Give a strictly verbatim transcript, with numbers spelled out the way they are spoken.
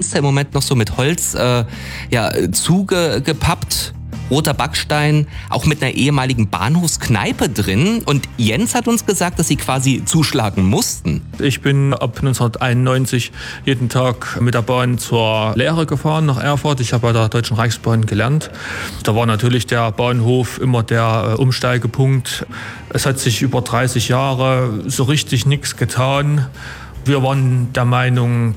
Fenster im Moment noch so mit Holz äh, ja, zugepappt. Roter Backstein, auch mit einer ehemaligen Bahnhofskneipe drin. Und Jens hat uns gesagt, dass sie quasi zuschlagen mussten. Ich bin ab neunzehnhunderteinundneunzig jeden Tag mit der Bahn zur Lehre gefahren nach Erfurt. Ich habe bei der Deutschen Reichsbahn gelernt. Da war natürlich der Bahnhof immer der Umsteigepunkt. Es hat sich über dreißig Jahre so richtig nichts getan. Wir waren der Meinung,